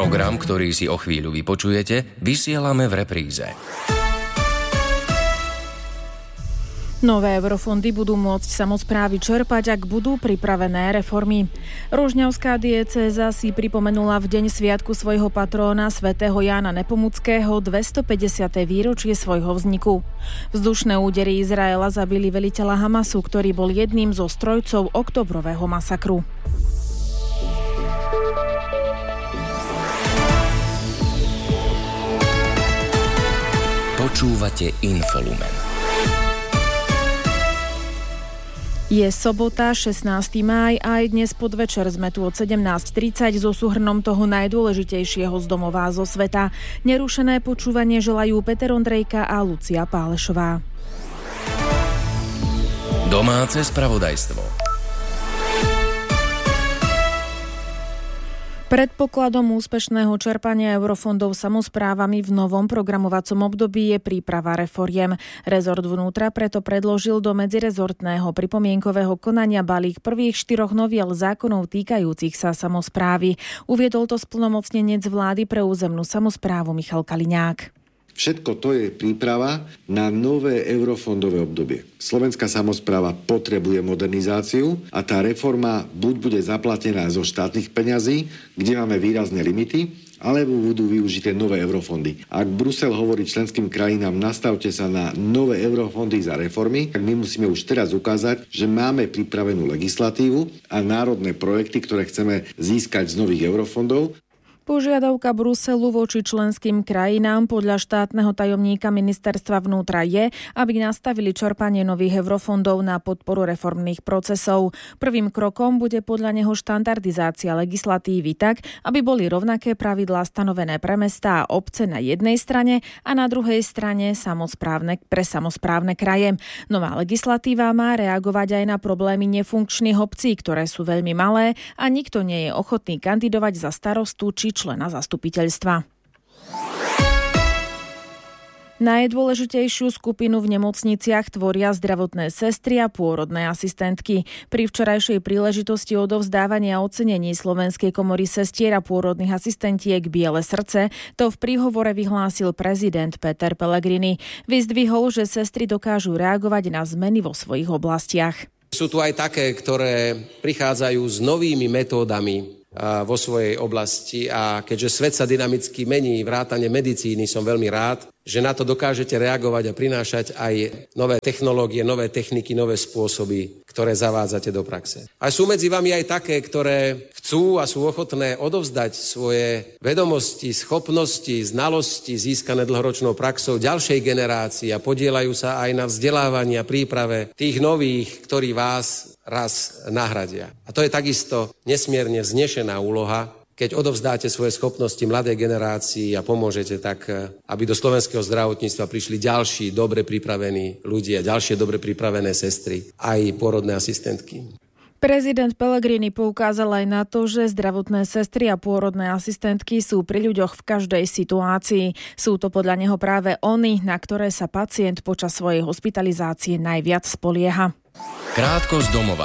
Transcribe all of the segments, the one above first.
Program, ktorý si o chvíľu vypočujete, vysielame v repríze. Nové eurofondy budú môcť samosprávy čerpať, ak budú pripravené reformy. Rožňavská diecéza si pripomenula v deň sviatku svojho patróna svätého Jána Nepomuckého 250. výročie svojho vzniku. Vzdušné údery Izraela zabili veliteľa Hamasu, ktorý bol jedným zo strojcov októbrového masakru. Počúvate Infolumen. Je sobota, 16. máj a aj dnes podvečer sme tu od 17:30 so súhrnom toho najdôležitejšieho z domova a zo sveta. Nerušené počúvanie želajú Peter Ondrejka a Lucia Pálešová. Domáce spravodajstvo. Predpokladom úspešného čerpania eurofondov samosprávami v novom programovacom období je príprava reforiem. Rezort vnútra preto predložil do medzirezortného pripomienkového konania balík prvých 4 noviel zákonov týkajúcich sa samosprávy. Uviedol to splnomocnenec vlády pre územnú samosprávu Michal Kaliňák. Všetko to je príprava na nové eurofondové obdobie. Slovenská samospráva potrebuje modernizáciu a tá reforma buď bude zaplatená zo štátnych peňazí, kde máme výrazné limity, alebo budú využité nové eurofondy. Ak Brusel hovorí členským krajinám, nastavte sa na nové eurofondy za reformy, tak my musíme už teraz ukázať, že máme pripravenú legislatívu a národné projekty, ktoré chceme získať z nových eurofondov. Požiadavka Bruselu voči členským krajinám podľa štátneho tajomníka ministerstva vnútra je, aby nastavili čerpanie nových eurofondov na podporu reformných procesov. Prvým krokom bude podľa neho štandardizácia legislatívy tak, aby boli rovnaké pravidlá stanovené pre mestá a obce na jednej strane a na druhej strane pre samosprávne kraje. Nová legislatíva má reagovať aj na problémy nefunkčných obcí, ktoré sú veľmi malé a nikto nie je ochotný kandidovať za starostu či člena zastupiteľstva. Najdôležitejšiu skupinu v nemocniciach tvoria zdravotné sestry a pôrodné asistentky. Pri včerajšej príležitosti odovzdávania ocenení Slovenskej komory sestier a pôrodných asistentiek Biele srdce to v príhovore vyhlásil prezident Peter Pellegrini. Vyzdvihol, že sestry dokážu reagovať na zmeny vo svojich oblastiach. Sú tu aj také, ktoré prichádzajú s novými metódami vo svojej oblasti a keďže svet sa dynamicky mení, vrátane medicíny, som veľmi rád, že na to dokážete reagovať a prinášať aj nové technológie, nové techniky, nové spôsoby, ktoré zavádzate do praxe. A sú medzi vami aj také, ktoré chcú a sú ochotné odovzdať svoje vedomosti, schopnosti, znalosti získané dlhoročnou praxou ďalšej generácii a podieľajú sa aj na vzdelávaní a príprave tých nových, ktorí vás raz nahradia. A to je takisto nesmierne vznešená úloha, keď odovzdáte svoje schopnosti mladej generácii a pomôžete tak, aby do slovenského zdravotníctva prišli ďalší dobre pripravení ľudia, ďalšie dobre pripravené sestry, aj pôrodné asistentky. Prezident Pellegrini poukázal aj na to, že zdravotné sestry a pôrodné asistentky sú pri ľuďoch v každej situácii. Sú to podľa neho práve oni, na ktoré sa pacient počas svojej hospitalizácie najviac spolieha. Krátko z domova.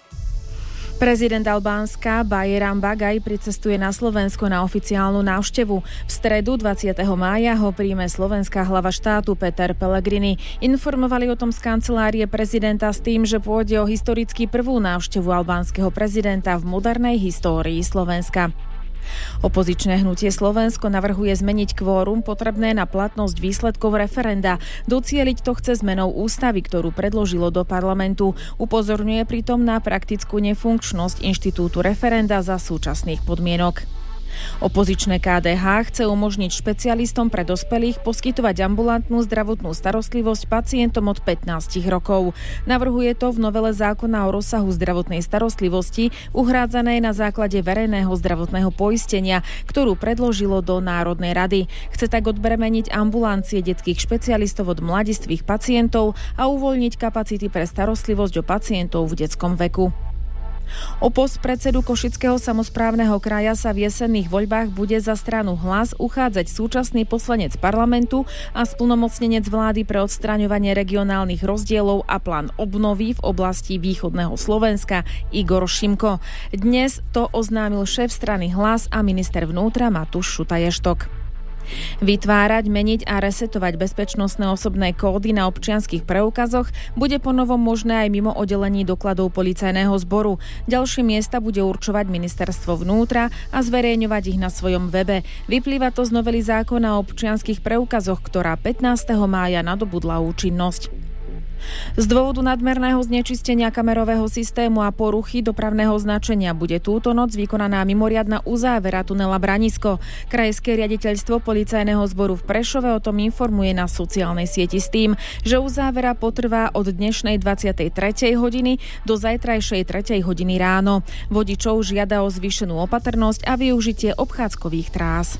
Prezident Albánska Bajram Bagaj pricestuje na Slovensko na oficiálnu návštevu. V stredu 20. mája ho príjme slovenská hlava štátu Peter Pellegrini. Informovali o tom z kancelárie prezidenta s tým, že pôjde o historicky prvú návštevu albánskeho prezidenta v modernej histórii Slovenska. Opozičné hnutie Slovensko navrhuje zmeniť kvórum potrebné na platnosť výsledkov referenda. Docieliť to chce zmenou ústavy, ktorú predložilo do parlamentu. Upozorňuje pritom na praktickú nefunkčnosť inštitútu referenda za súčasných podmienok. Opozičné KDH chce umožniť špecialistom pre dospelých poskytovať ambulantnú zdravotnú starostlivosť pacientom od 15 rokov. Navrhuje to v novele zákona o rozsahu zdravotnej starostlivosti uhrádzanej na základe verejného zdravotného poistenia, ktorú predložilo do Národnej rady. Chce tak odbremeniť ambulancie detských špecialistov od mladistvých pacientov a uvoľniť kapacity pre starostlivosť o pacientov v detskom veku. O post predsedu Košického samosprávneho kraja sa v jesenných voľbách bude za stranu Hlas uchádzať súčasný poslanec parlamentu a splnomocnenec vlády pre odstraňovanie regionálnych rozdielov a plán obnovy v oblasti východného Slovenska Igor Šimko. Dnes to oznámil šéf strany Hlas a minister vnútra Matúš Šutaj-Eštok. Vytvárať, meniť a resetovať bezpečnostné osobné kódy na občianskych preukazoch bude ponovom možné aj mimo oddelení dokladov policajného zboru. Ďalšie miesta bude určovať ministerstvo vnútra a zverejňovať ich na svojom webe. Vyplýva to z novely zákona o občianskych preukazoch, ktorá 15. mája nadobudla účinnosť. Z dôvodu nadmerného znečistenia kamerového systému a poruchy dopravného značenia bude túto noc vykonaná mimoriadna uzávera tunela Branisko. Krajské riaditeľstvo policajného zboru v Prešove o tom informuje na sociálnej sieti s tým, že uzávera potrvá od dnešnej 23. hodiny do zajtrajšej 3. hodiny ráno. Vodičov žiada o zvýšenú opatrnosť a využitie obchádzkových trás.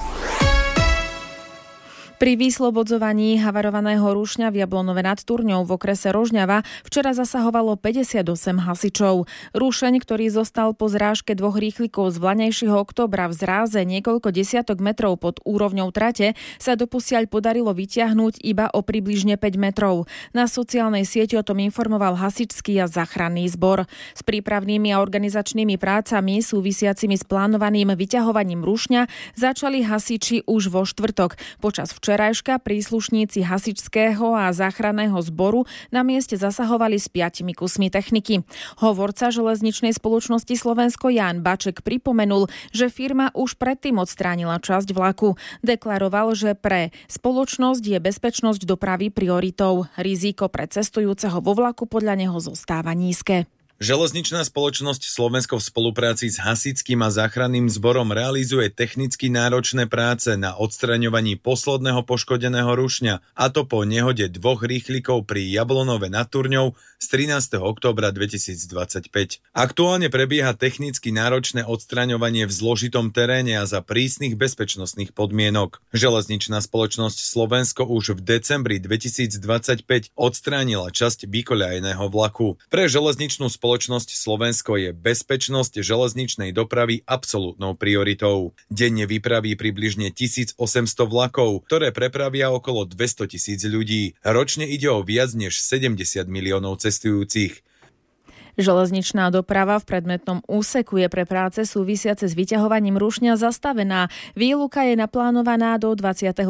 Pri vyslobodzovaní havarovaného rušňa v Jablonove nad Turňou v okrese Rožňava včera zasahovalo 58 hasičov. Rušeň, ktorý zostal po zrážke dvoch rýchlikov z vlaňajšieho októbra v zráze niekoľko desiatok metrov pod úrovňou trate, sa doposiaľ podarilo vytiahnuť iba o približne 5 metrov. Na sociálnej sieti o tom informoval hasičský a záchranný zbor. S prípravnými a organizačnými prácami súvisiacimi s plánovaným vyťahovaním rušňa začali hasiči už vo štvrtok. Počas včerajška príslušníci hasičského a záchranného zboru na mieste zasahovali s 5 kusmi techniky. Hovorca železničnej spoločnosti Slovensko Ján Baček pripomenul, že firma už predtým odstránila časť vlaku. Deklaroval, že pre spoločnosť je bezpečnosť dopravy prioritou. Riziko pre cestujúceho vo vlaku podľa neho zostáva nízke. Železničná spoločnosť Slovensko v spolupráci s hasičským a záchranným zborom realizuje technicky náročné práce na odstraňovaní posledného poškodeného rušňa, a to po nehode dvoch rýchlikov pri Jablonove nad Turňou z 13. októbra 2025. Aktuálne prebieha technicky náročné odstraňovanie v zložitom teréne a za prísnych bezpečnostných podmienok. Železničná spoločnosť Slovensko už v decembri 2025 odstránila časť vykoľajeného vlaku. Pre železničnú spoločnosť Slovensko je bezpečnosť železničnej dopravy absolútnou prioritou. Denne vypraví približne 1800 vlakov, ktoré prepravia okolo 200 000 ľudí. Ročne ide o viac než 70 miliónov cestujúcich. Železničná doprava v predmetnom úseku je pre práce súvisiace s vyťahovaním rušňa zastavená. Výluka je naplánovaná do 24.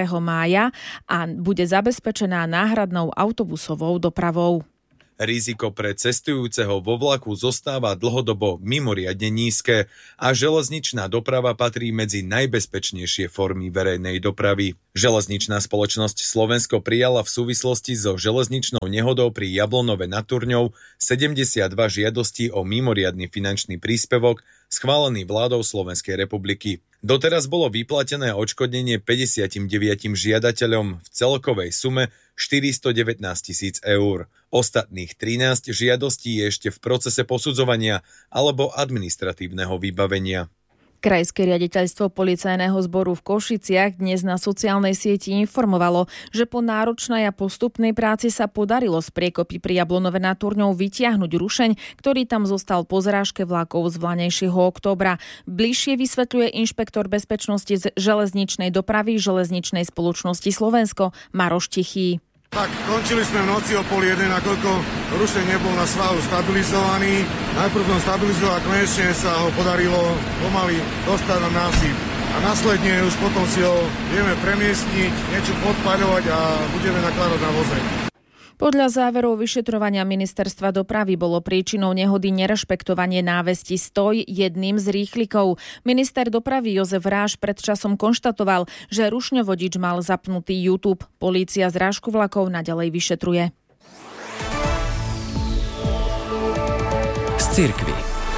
mája a bude zabezpečená náhradnou autobusovou dopravou. Riziko pre cestujúceho vo vlaku zostáva dlhodobo mimoriadne nízke a železničná doprava patrí medzi najbezpečnejšie formy verejnej dopravy. Železničná spoločnosť Slovensko prijala v súvislosti so železničnou nehodou pri Jablonove nad Turňou 72 žiadostí o mimoriadny finančný príspevok schválený vládou Slovenskej republiky. Doteraz bolo vyplatené odškodnenie 59 žiadateľom v celkovej sume 419 000 eur. Ostatných 13 žiadostí je ešte v procese posudzovania alebo administratívneho vybavenia. Krajské riaditeľstvo policajného zboru v Košiciach dnes na sociálnej sieti informovalo, že po náročnej a postupnej práci sa podarilo z priekopy pri Jablonove nad Turňou vytiahnuť rušeň, ktorý tam zostal po zrážke vlakov z vlaňajšieho októbra. Bližšie vysvetľuje inšpektor bezpečnosti z železničnej dopravy železničnej spoločnosti Slovensko Maroš Tichý. Tak, končili sme v noci o 12:30, nakoľko rušeň nebol na svahu stabilizovaný. Najprv som stabilizoval a konečne sa ho podarilo pomaly dostať na násyp. A následne už potom si ho vieme premiestniť, niečo podpaľovať a budeme nakladať na voze. Podľa záverov vyšetrovania ministerstva dopravy bolo príčinou nehody nerešpektovanie návesti stoj jedným z rýchlikov. Minister dopravy Jozef Ráš pred časom konštatoval, že rušňovodič mal zapnutý YouTube. Polícia zrážku vlakov naďalej vyšetruje. Z cirkvi.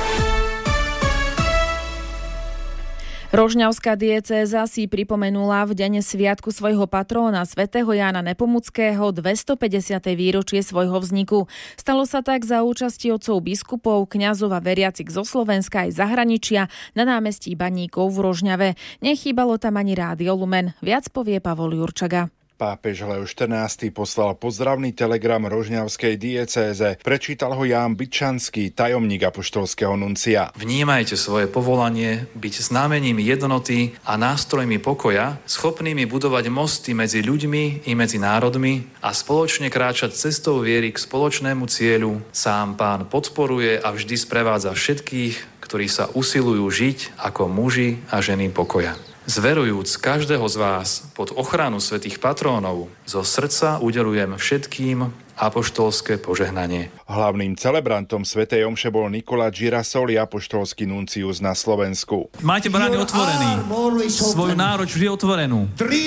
Rožňavská diecéza si pripomenula v deň sviatku svojho patróna svätého Jána Nepomuckého 250. výročie svojho vzniku. Stalo sa tak za účasti otcov biskupov, kňazov a veriacich zo Slovenska aj zahraničia na námestí Baníkov v Rožňave. Nechýbalo tam ani Rádio Lumen. Viac povie Pavol Jurčaga. Pápež Leo XIV poslal pozdravný telegram rožňavskej diecéze. Prečítal ho Ján Bytčanský, tajomník apoštolského nuncia. Vnímajte svoje povolanie byť znamením jednoty a nástrojmi pokoja, schopnými budovať mosty medzi ľuďmi i medzi národmi a spoločne kráčať cestou viery k spoločnému cieľu. Sám Pán podporuje a vždy sprevádza všetkých, ktorí sa usilujú žiť ako muži a ženy pokoja. Zverujúc každého z vás pod ochranu svätých patrónov, zo srdca udeľujem všetkým apoštolské požehnanie. Hlavným celebrantom svätej omše bol Nicola Girasoli, apoštolský nuncius na Slovensku. Máte brány otvorený, svoju náruč vždy otvorenú.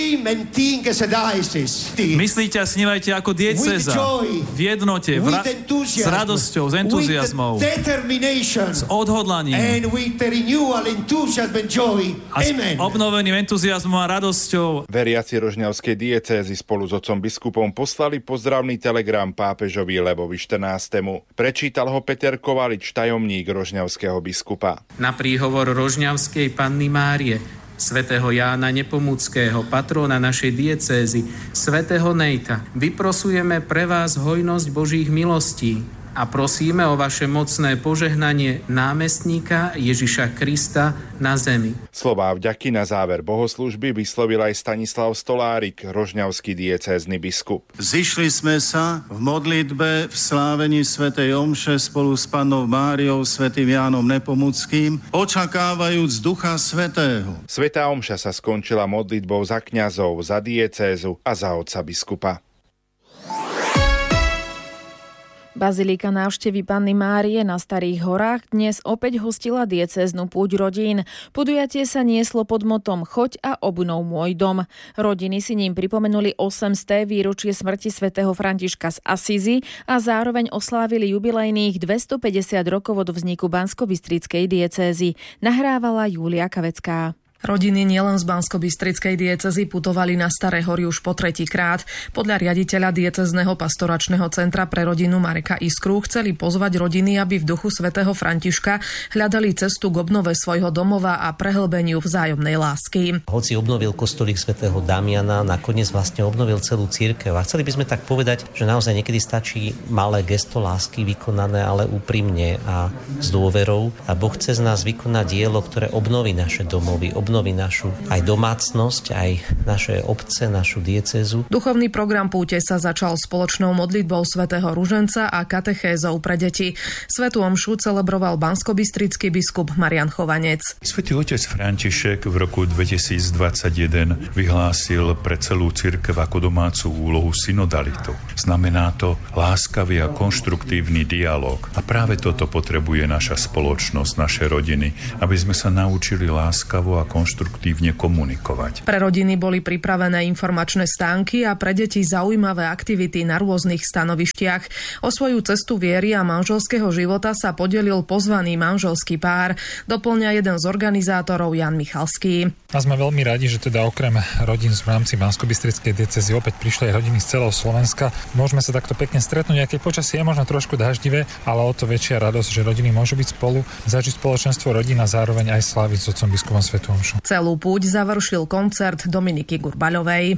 Myslíte a snívajte ako diecéza, v jednote, s radosťou, s entuziazmom, s odhodlaním a s obnoveným entuziazmom a radosťou. Veriaci rožňavskej diecézy spolu s otcom biskupom poslali pozdravný telegram pápežovi Levovi XIV. Prečítal ho Peter Kovalič, tajomník rožňavského biskupa. Na príhovor rožňavskej Panny Márie, svätého Jána Nepomuckého, patróna našej diecézy, svätého Nejta, vyprosujeme pre vás hojnosť Božích milostí a prosíme o vaše mocné požehnanie námestníka Ježiša Krista na zemi. Slová vďaky na záver bohoslúžby vyslovil aj Stanislav Stolárik, rožňavský diecézny biskup. Zišli sme sa v modlitbe v slávení svätej omše spolu s Pannou Máriou, svätým Jánom Nepomuckým, očakávajúc Ducha Svätého. Svätá omša sa skončila modlitbou za kňazov, za diecézu a za otca biskupa. Bazilika návštevy Panny Márie na Starých horách dnes opäť hostila diecéznu púť rodín. Podujatie sa nieslo pod motom Choď a obnov môj dom. Rodiny si ním pripomenuli 800. výročie smrti svätého Františka z Asízy a zároveň oslávili jubilejných 250 rokov od vzniku Banskobystrickej diecézy. Nahrávala Júlia Kavecká. Rodiny nielen z Banskobystrickej diecézy putovali na Staré hory už po tretíkrát. Podľa riaditeľa diecézneho pastoračného centra pre rodinu Mareka Iskru chceli pozvať rodiny, aby v duchu svätého Františka hľadali cestu k obnove svojho domova a prehlbeniu vzájomnej lásky. Hoci obnovil kostolík svätého Damiana, nakoniec vlastne obnovil celú cirkev. A chceli by sme tak povedať, že naozaj niekedy stačí malé gesto lásky vykonané, ale úprimne a s dôverou. A Boh chce z nás vykonať dielo, ktoré obnoví naše domovy, obnoví našu aj domácnosť, aj naše obce, našu diecézu. Duchovný program púte sa začal spoločnou modlitbou svätého Ruženca a katechézou pre deti. Svätú omšu celebroval banskobystrický biskup Marian Chovanec. Svätý otec František v roku 2021 vyhlásil pre celú cirkev ako domácu úlohu synodalitu. Znamená to láskavý a konštruktívny dialog. A práve toto potrebuje naša spoločnosť, naše rodiny, aby sme sa naučili láskavo a konštruktívne komunikovať. Pre rodiny boli pripravené informačné stánky a pre deti zaujímavé aktivity na rôznych stanovištiach. O svoju cestu viery a manželského života sa podelil pozvaný manželský pár. Doplňa jeden z organizátorov Jan Michalský. A sme veľmi radi, že teda okrem rodín v rámci Banskobystrickej diecézy opäť prišli aj rodiny z celého Slovenska. Môžeme sa takto pekne stretnúť, aké počasie je možno trošku daždivé, ale o to väčšia radosť, že rodiny môžu byť spolu, zažiť spoločenstvo rodín a zároveň aj sláviť s otcom biskupom svätú omšu. Celú púť završil koncert Dominiky Gurbaľovej.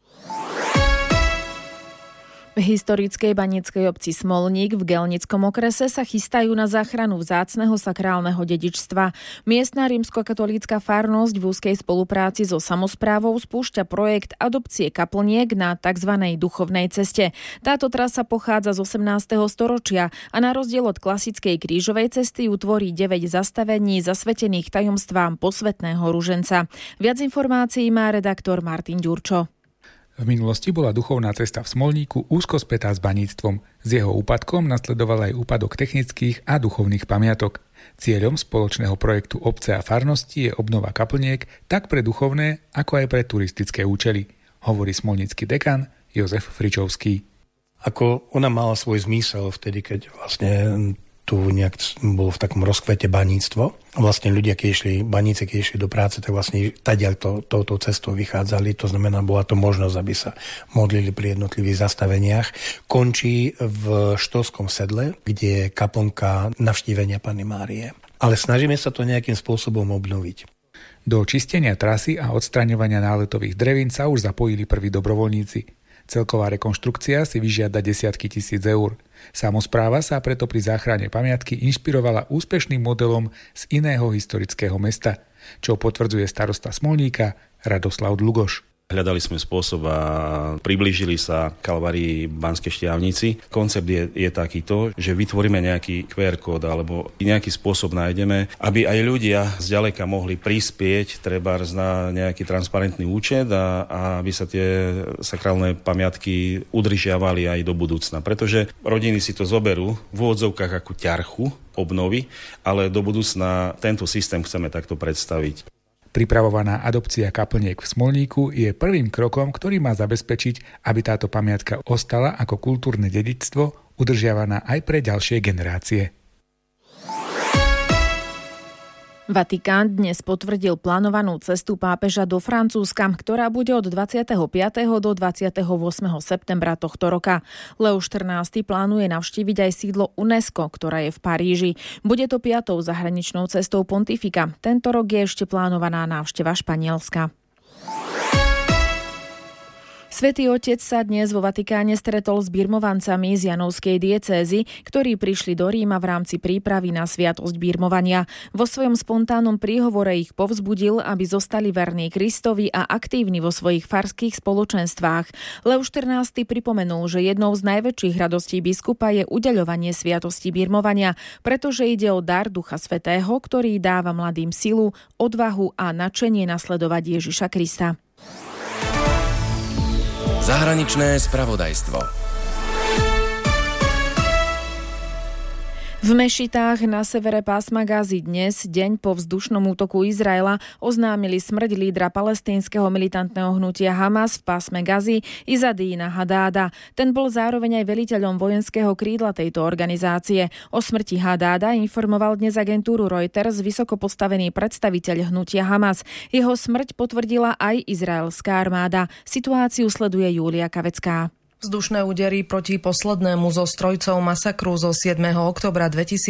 V historickej baníckej obci Smolník v Gelnickom okrese sa chystajú na záchranu vzácneho sakrálneho dedičstva. Miestna rímskokatolícka farnosť v úzkej spolupráci so samosprávou spúšťa projekt adopcie kaplniek na tzv. Duchovnej ceste. Táto trasa pochádza z 18. storočia a na rozdiel od klasickej krížovej cesty ju tvorí 9 zastavení zasvetených tajomstvám posvätného ruženca. Viac informácií má redaktor Martin Ďurčo. V minulosti bola duchovná cesta v Smolníku úzko spätá s baníctvom. S jeho úpadkom nasledoval aj úpadok technických a duchovných pamiatok. Cieľom spoločného projektu obce a farnosti je obnova kaplniek tak pre duchovné, ako aj pre turistické účely, hovorí smolnícky dekan Jozef Fričovský. Ako ona mala svoj zmysel vtedy, keď vlastne tu nejak bolo v takom rozkvete baníctvo. Vlastne ľudia, baníci, keď išli do práce, tak vlastne tadiaľ touto cestou vychádzali. To znamená, bola to možnosť, aby sa modlili pri jednotlivých zastaveniach. Končí v Štolskom sedle, kde je kaplnka Navštívenia Panny Márie. Ale snažíme sa to nejakým spôsobom obnoviť. Do čistenia trasy a odstraňovania náletových drevín sa už zapojili prví dobrovoľníci. Celková rekonštrukcia si vyžiada desiatky tisíc eur. Samospráva sa preto pri záchrane pamiatky inšpirovala úspešným modelom z iného historického mesta, čo potvrdzuje starosta Smolníka Radoslav Dlugoš. Hľadali sme spôsob a priblížili sa Kalvárii Banskej Štiavnici. Koncept je takýto, že vytvoríme nejaký QR kód alebo nejaký spôsob nájdeme, aby aj ľudia zďaleka mohli prispieť trebárs na nejaký transparentný účet a aby sa tie sakrálne pamiatky udržiavali aj do budúcna. Pretože rodiny si to zoberú v úvodzovkách ako ťarchu obnovy, ale do budúcna tento systém chceme takto predstaviť. Pripravovaná adopcia kaplniek v Smolníku je prvým krokom, ktorý má zabezpečiť, aby táto pamiatka ostala ako kultúrne dedičstvo udržiavaná aj pre ďalšie generácie. Vatikán dnes potvrdil plánovanú cestu pápeža do Francúzska, ktorá bude od 25. do 28. septembra tohto roka. Leo XIV plánuje navštíviť aj sídlo UNESCO, ktoré je v Paríži. Bude to 5. zahraničnou cestou pontifika. Tento rok je ešte plánovaná návšteva Španielska. Svätý Otec sa dnes vo Vatikáne stretol s birmovancami z Janovskej diecézy, ktorí prišli do Ríma v rámci prípravy na sviatosť birmovania. Vo svojom spontánnom príhovore ich povzbudil, aby zostali verní Kristovi a aktívni vo svojich farských spoločenstvách. Leo XIV pripomenul, že jednou z najväčších radostí biskupa je udeľovanie sviatosti birmovania, pretože ide o dar Ducha Svätého, ktorý dáva mladým silu, odvahu a nadšenie nasledovať Ježiša Krista. Zahraničné spravodajstvo. V mešitách na severe pásma Gazy dnes, deň po vzdušnom útoku Izraela, oznámili smrť lídra palestínskeho militantného hnutia Hamas v pásme Gazy Izzadína Hadáda. Ten bol zároveň aj veliteľom vojenského krídla tejto organizácie. O smrti Hadáda informoval dnes agentúru Reuters vysoko postavený predstaviteľ hnutia Hamas. Jeho smrť potvrdila aj izraelská armáda. Situáciu sleduje Júlia Kavecká. Vzdušné údery proti poslednému zo strojcov masakru zo 7. októbra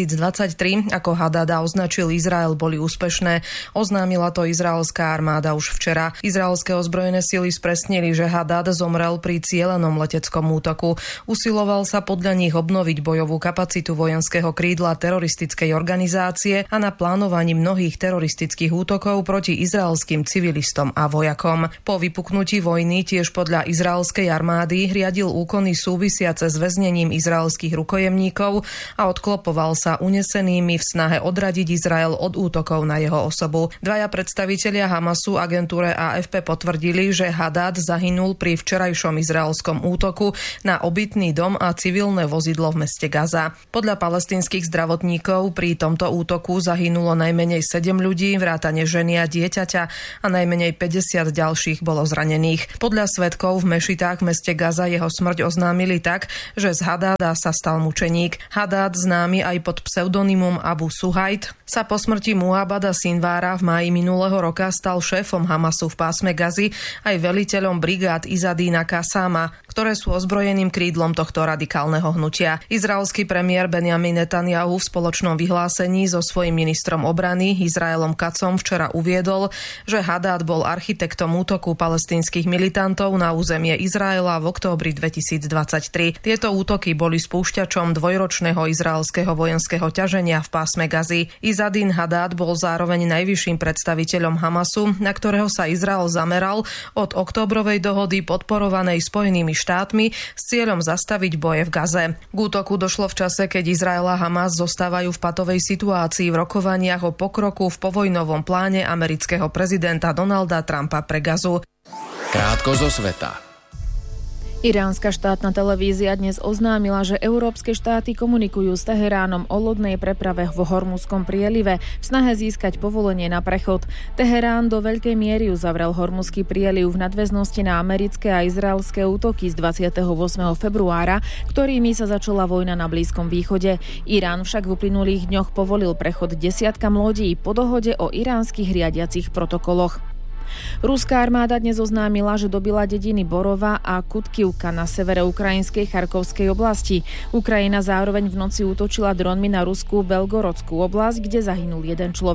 2023, ako Hadáda označil Izrael, boli úspešné. Oznámila to izraelská armáda už včera. Izraelské ozbrojené sily spresnili, že Hadád zomrel pri cielenom leteckom útoku. Usiloval sa podľa nich obnoviť bojovú kapacitu vojenského krídla teroristickej organizácie a na plánovaní mnohých teroristických útokov proti izraelským civilistom a vojakom. Po vypuknutí vojny tiež podľa izraelskej armády riadil úkony súvisiace s väznením izraelských rukojemníkov a odklopoval sa unesenými v snahe odradiť Izrael od útokov na jeho osobu. Dvaja predstavitelia Hamasu agentúre AFP potvrdili, že Hadád zahynul pri včerajšom izraelskom útoku na obytný dom a civilné vozidlo v meste Gaza. Podľa palestínskych zdravotníkov pri tomto útoku zahynulo najmenej 7 ľudí, vrátane ženy a dieťaťa, a najmenej 50 ďalších bolo zranených. Podľa svedkov v mešitách v meste Gaza jeho smrť oznámili tak, že z Hadáda sa stal mučeník. Hadád, známy aj pod pseudonymom Abu Suhaid, sa po smrti Muhabada Sinvára v máji minulého roka stal šéfom Hamasu v pásme Gazy aj veliteľom brigád Izzadína Kasama, ktoré sú ozbrojeným krídlom tohto radikálneho hnutia. Izraelský premiér Benjamin Netanyahu v spoločnom vyhlásení so svojím ministrom obrany Izraelom Katzom včera uviedol, že Hadád bol architektom útoku palestínskych militantov na územie Izraela v októbri 2023. Tieto útoky boli spúšťačom dvojročného izraelského vojenského ťaženia v pásme Gazy. Izzadín Hadád bol zároveň najvyšším predstaviteľom Hamasu, na ktorého sa Izrael zameral od októbrovej dohody podporovanej Spojenými štátmi s cieľom zastaviť boje v Gaze. K útoku došlo v čase, keď Izrael a Hamas zostávajú v patovej situácii v rokovaniach o pokroku v povojnovom pláne amerického prezidenta Donalda Trumpa pre Gazu. Krátko zo sveta. Iránska štátna televízia dnes oznámila, že európske štáty komunikujú s Teheránom o lodnej preprave v Hormuzskom prielive v snahe získať povolenie na prechod. Teherán do veľkej miery uzavrel Hormuzský prieliv v nadväznosti na americké a izraelské útoky z 28. februára, ktorými sa začala vojna na Blízkom východe. Irán však v uplynulých dňoch povolil prechod desiatkam lodí po dohode o iránskych riadiacich protokoloch. Ruská armáda dnes oznámila, že dobila dediny Borova a Kutkivka na severe ukrajinskej Charkovskej oblasti. Ukrajina zároveň v noci útočila dronmi na ruskú Belgorodskú oblasť, kde zahynul jeden človek.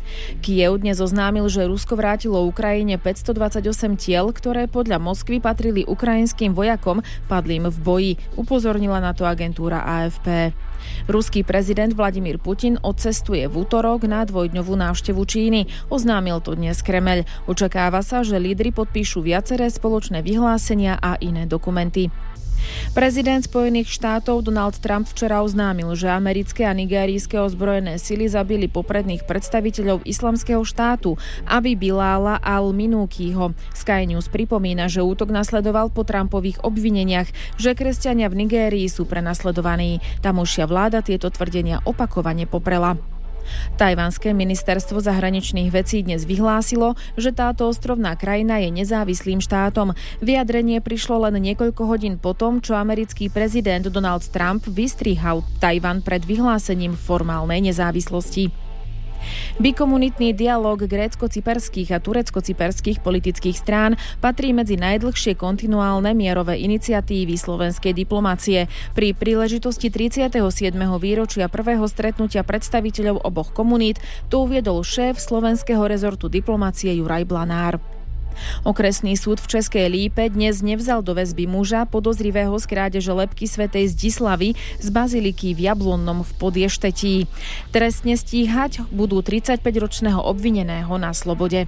Kyjev dnes oznámil, že Rusko vrátilo Ukrajine 528 tiel, ktoré podľa Moskvy patrili ukrajinským vojakom padlým v boji, upozornila na to agentúra AFP. Ruský prezident Vladimír Putin odcestuje v utorok na dvojdňovú návštevu Číny. Oznámil to dnes Kremeľ. Očakáva sa, že lídri podpíšu viaceré spoločné vyhlásenia a iné dokumenty. Prezident Spojených štátov Donald Trump včera oznámil, že americké a nigérijské ozbrojené sily zabili popredných predstaviteľov Islamského štátu Abi Bilala al-Minúkiho. Sky News pripomína, že útok nasledoval po Trumpových obvineniach, že kresťania v Nigérii sú prenasledovaní. Tamošia vláda tieto tvrdenia opakovane poprela. Tajvanské ministerstvo zahraničných vecí dnes vyhlásilo, že táto ostrovná krajina je nezávislým štátom. Vyjadrenie prišlo len niekoľko hodín po tom, čo americký prezident Donald Trump vystrihal Tajvan pred vyhlásením formálnej nezávislosti. Bikomunitný dialóg grécko-cyperských a turecko-cyperských politických strán patrí medzi najdlhšie kontinuálne mierové iniciatívy slovenskej diplomacie. Pri príležitosti 37. výročia prvého stretnutia predstaviteľov oboch komunít to uviedol šéf slovenského rezortu diplomacie Juraj Blanár. Okresný súd v Českej Lípe dnes nevzal do väzby muža podozrivého z krádeže lebky svätej Zdislavy z baziliky v Jablonnom v Podještetí. Trestne stíhať budú 35-ročného obvineného na slobode.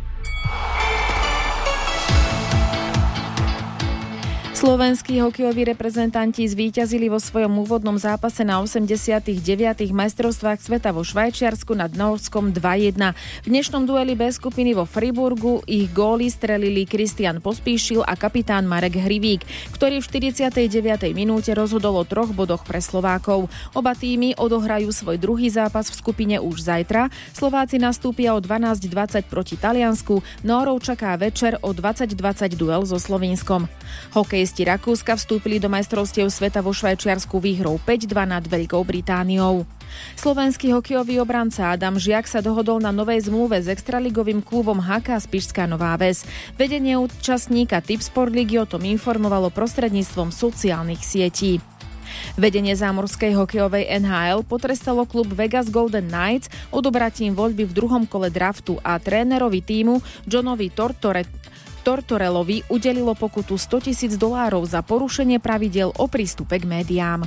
Slovenskí hokejoví reprezentanti zvíťazili vo svojom úvodnom zápase na 89. majstrovstvách sveta vo Švajčiarsku nad Norskom 2-1. V dnešnom dueli B skupiny vo Friburgu ich góly strelili Kristian Pospíšil a kapitán Marek Hrivík, ktorý v 49. minúte rozhodol o 3 bodoch pre Slovákov. Oba týmy odohrajú svoj druhý zápas v skupine už zajtra. Slováci nastúpia o 12:20 proti Taliansku, Nórov čaká večer o 20:20 duel so Slovinskom. Hokejisti Rakúska vstúpili do majstrovstiev sveta vo Švajčiarsku výhrou 5-2 nad Veľkou Britániou. Slovenský hokejový obranca Adam Žiak sa dohodol na novej zmluve s extraligovým klubom HK Spišská Nová Ves. Vedenie účastníka Tipsport ligy o tom informovalo prostredníctvom sociálnych sietí. Vedenie zámorskej hokejovej NHL potrestalo klub Vegas Golden Knights odobratím voľby v druhom kole draftu a trénerovi tímu Johnovi Tortorelovi udelilo pokutu $100,000 za porušenie pravidiel o prístupe k médiám.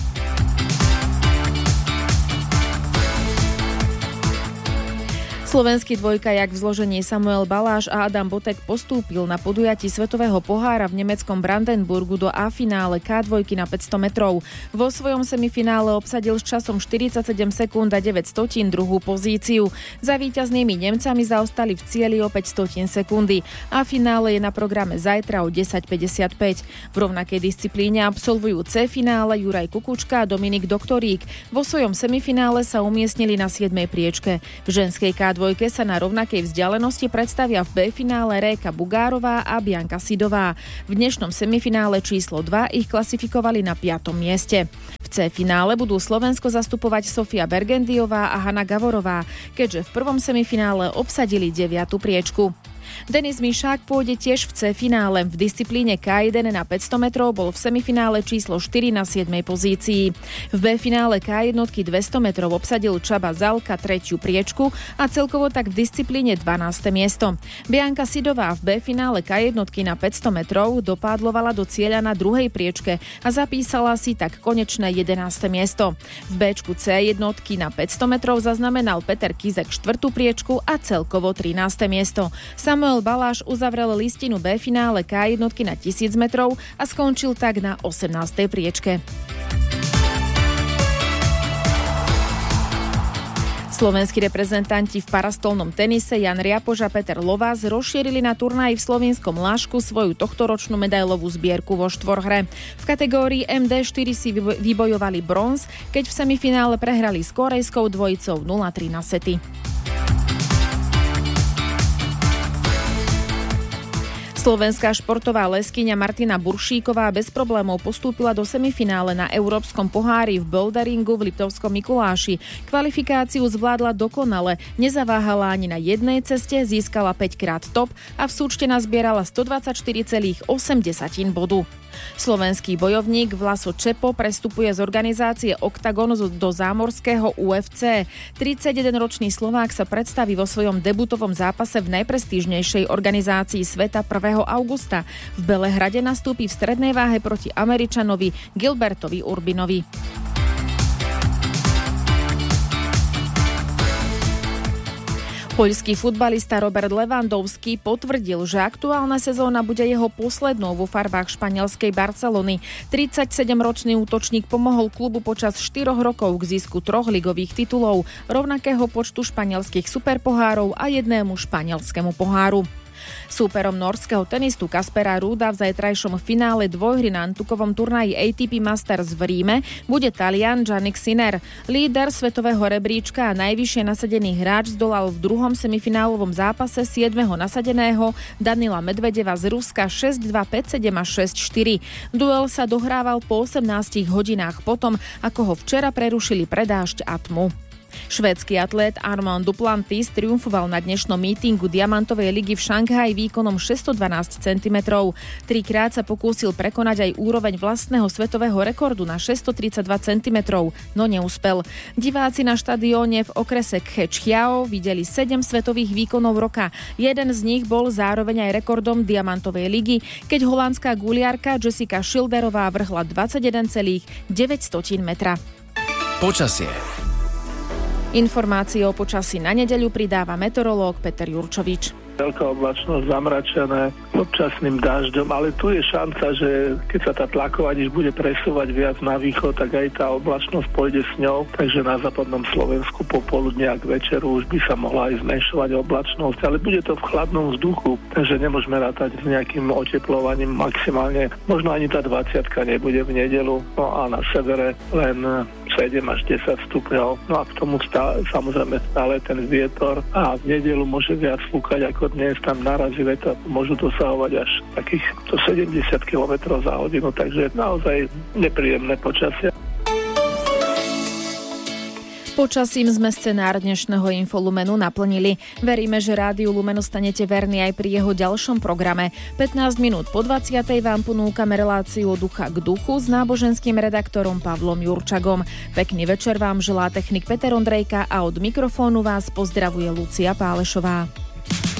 Slovenský dvojkajak v zložení Samuel Baláš a Adam Botek postúpil na podujatí Svetového pohára v nemeckom Brandenburgu do A-finále K2 na 500 metrov. Vo svojom semifinále obsadil s časom 47 sekúnd a 9 stotín druhú pozíciu. Za víťaznými Nemcami zaostali v cieli o 5 stotín sekundy. A-finále je na programe zajtra o 10:55. V rovnakej disciplíne absolvujú C-finále Juraj Kukučka a Dominik Doktorík. Vo svojom semifinále sa umiestnili na 7. priečke. V ženskej K2 sa na rovnakej vzdialenosti predstavia v B-finále Réka Bugárová a Bianka Sidová. V dnešnom semifinále číslo 2 ich klasifikovali na 5. mieste. V C-finále budú Slovensko zastupovať Sofia Bergendiová a Hanna Gavorová, keďže v prvom semifinále obsadili 9. priečku. Denis Mišák pôjde tiež v C-finále. V disciplíne K1 na 500 metrov bol v semifinále číslo 4 na 7. pozícii. V B-finále K1 200 metrov obsadil Csaba Zalka 3. priečku a celkovo tak v disciplíne 12. miesto. Bianka Sidová v B-finále K1 na 500 metrov dopádlovala do cieľa na 2. priečke a zapísala si tak konečné 11. miesto. V Bčku C1 na 500 metrov zaznamenal Peter Kizek 4. priečku a celkovo 13. miesto. Samuel Baláš uzavrel listinu B-finále K1 na 1000 metrov a skončil tak na 18. priečke. Slovenskí reprezentanti v parastolnom tenise Jan Riapoš a Peter Lovás rozšírili na turnaji v slovinskom Lášku svoju tohtoročnú medailovú zbierku vo štvorhre. V kategórii MD4 si vybojovali bronz, keď v semifinále prehrali s korejskou dvojicou 0-3 na sety. Slovenská športová leskyňa Martina Buršíková bez problémov postúpila do semifinále na Európskom pohári v boulderingu v Liptovskom Mikuláši. Kvalifikáciu zvládla dokonale, nezaváhala ani na jednej ceste, získala 5-krát top a v súčte nazbierala 124,8 bodu. Slovenský bojovník Vlaso Čepo prestupuje z organizácie Oktagon do zámorského UFC. 31-ročný Slovák sa predstaví vo svojom debutovom zápase v najprestížnejšej organizácii sveta 1. augusta. V Belehrade nastúpi v strednej váhe proti Američanovi Gilbertovi Urbinovi. Poľský futbalista Robert Lewandowski potvrdil, že aktuálna sezóna bude jeho poslednou vo farbách španielskej Barcelony. 37-ročný útočník pomohol klubu počas 4 rokov k zisku 3 ligových titulov, rovnakého počtu španielských superpohárov a jednému španielskému poháru. Súperom norského tenistu Kaspera Rúda v zajtrajšom finále dvojhry na antukovom turnaji ATP Masters v Ríme bude Talian Jannik Sinner. Líder svetového rebríčka a najvyššie nasadený hráč zdolal v druhom semifinálovom zápase 7. nasadeného Danila Medvedeva z Ruska 6-2, 5-7 a 6-4. Duel sa dohrával po 18 hodinách potom, ako ho včera prerušili predážď a tmu. Švédsky atlét Armand Duplantis triumfoval na dnešnom mítingu Diamantovej ligy v Šanghaji výkonom 612 cm. 3-krát sa pokúsil prekonať aj úroveň vlastného svetového rekordu na 632 cm, no neúspel. Diváci na štadióne v okrese Khechiao videli 7 svetových výkonov roka. Jeden z nich bol zároveň aj rekordom Diamantovej ligy, keď holandská guliarka Jessica Schilderová vrhla 21,9 metra. Počasie. Informácie o počasí na nedeľu pridáva meteorológ Peter Jurčovič. Veľká oblačnosť, zamračené občasným dažďom, ale tu je šanca, že keď sa tá tlaková niž bude presúvať viac na východ, tak aj tá oblačnosť pôjde s ňou, takže na západnom Slovensku popoludne a k večeru už by sa mohla aj zmenšovať oblačnosť, ale bude to v chladnom vzduchu, takže nemôžeme rátať s nejakým oteplovaním maximálne, možno ani tá 20-ka nebude v nedeľu, no a na severe len 7 až 10 stupňov, no a k tomu samozrejme stále ten vietor a v nedeľu môže viac fúkať ako dnes, tam narazí vetra, môžu dosahovať až takých 70 km za hodinu, takže naozaj nepríjemné počasie. Počasím sme scenár dnešného Infolumenu naplnili. Veríme, že Rádiu Lumen ostanete verní aj pri jeho ďalšom programe. 15 minút po 20. vám ponúkame reláciu od ducha k duchu s náboženským redaktorom Pavlom Jurčagom. Pekný večer vám želá technik Peter Ondrejka a od mikrofónu vás pozdravuje Lucia Pálešová.